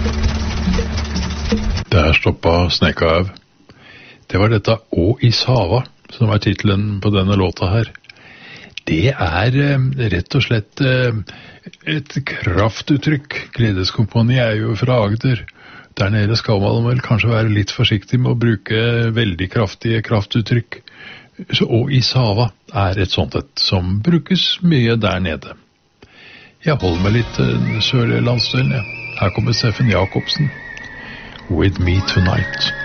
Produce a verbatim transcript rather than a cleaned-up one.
Der stoppa Snekkaøv. Det var dette «Å i Sava» som er titelen på denne låta her. Det er eh, rett og slett eh, et kraftuttrykk. Gledeskompani er jo fra Agder. Der nede skal man vel kanskje være litt forsiktig med å bruke veldig kraftige kraftuttrykk. Så «Å i Sava» er et sånt et som brukes mye der nede. Jeg holder meg litt uh, sørlige landsdelen, ja. Her kommer Steffen Jakobsen. With Me Tonight.